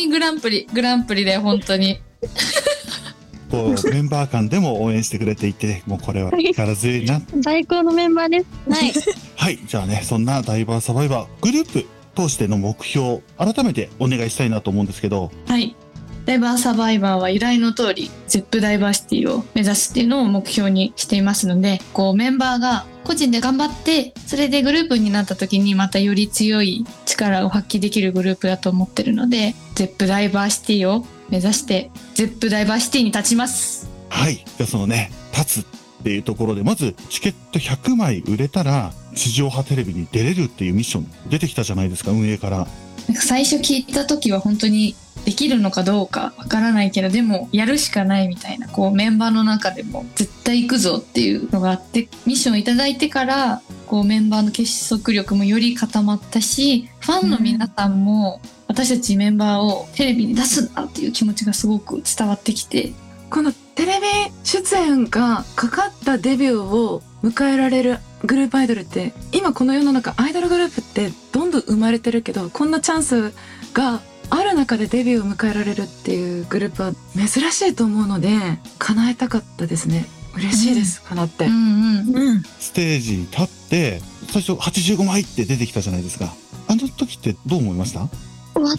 にグランプリで本当にこうメンバー間でも応援してくれていて、もうこれは力強いな。 最高のメンバーです。はい。 はい、じゃあね、そんなダイバーサバイバーグループ通しての目標、改めてお願いしたいなと思うんですけど。 はい。ダイバーサバイバーは由来の通り ZEP ダイバーシティを目指すっていうのを目標にしていますので、こうメンバーが個人で頑張って、それでグループになった時にまたより強い力を発揮できるグループだと思ってるので、ZEP ダイバーシティを目指して ZEP ダイバーシティに立ちます。 はい、じゃあそのね、立つっていうところで、まずチケット100枚売れたら地上波テレビに出れるっていうミッション出てきたじゃないですか、運営から。 なんか最初聞いた時は本当にできるのかどうかわからないけど、でもやるしかないみたいな、こうメンバーの中でも絶対行くぞっていうのがあって、ミッションをいただいてからこうメンバーの結束力もより固まったし、ファンの皆さんも私たちメンバーをテレビに出すんだっていう気持ちがすごく伝わってきて、 このテレビ出演がかかったデビューを迎えられるグループアイドルって、今この世の中アイドルグループってどんどん生まれてるけど、こんなチャンスがある中でデビューを迎えられるっていうグループは珍しいと思うので、叶えたかったですね。嬉しいです、叶って、 ステージに立って最初85枚って出てきたじゃないですか。あの時ってどう思いました？ 終わった。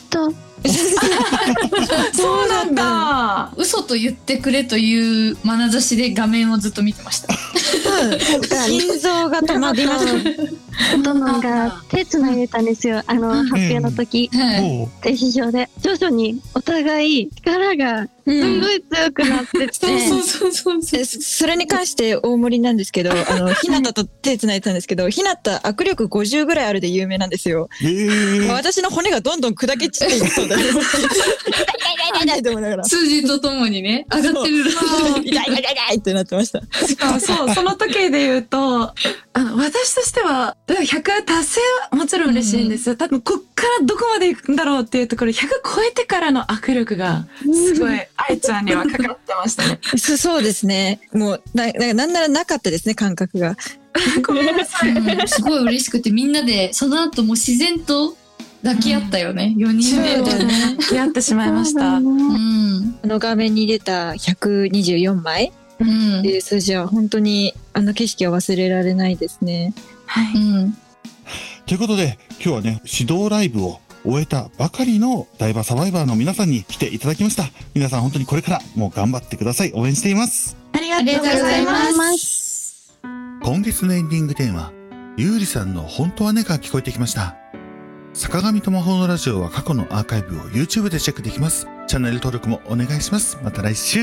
そうなんだ。 嘘と言ってくれという眼差しで画面をずっと見てました。 心臓が止まりました。 殿が手つないでたんですよ、発表の時、停止場で。徐々にお互い力がすごい強くなってて、 それに関して大盛りなんですけど、ひなたと手つないでたんですけど、ひなた握力50ぐらいあるで有名なんですよ。私の骨がどんどん砕け散っていくそうだ。痛いと思いながら、 数字とともにね上がってる。 痛いってなってました。 そう、その時で言うと、私としては100達成はもちろん嬉しいんです。多分こっからどこまで行くんだろうっていうところ、100超えてからの握力がすごい愛ちゃんにはかかってましたね。 そうですね。もうなんならなかったですね、感覚が。 ごめんなさい。 すごい嬉しくて、みんなでその後も自然と抱き合ったよね、4人で抱き合ってしまいました。 画面に出た124枚っていう数字は本当に景色は忘れられないですね。 はい。 ということで今日はね、指導ライブを終えたばかりのダイバーサバイバーの皆さんに来ていただきました。皆さん本当にこれからもう頑張ってください。応援しています。 ありがとうございます。 今月のエンディングテーマ、ゆうりさんの本当はねが聞こえてきました。坂上と魔法のラジオは過去のアーカイブを YouTube でチェックできます。チャンネル登録もお願いします。また来週。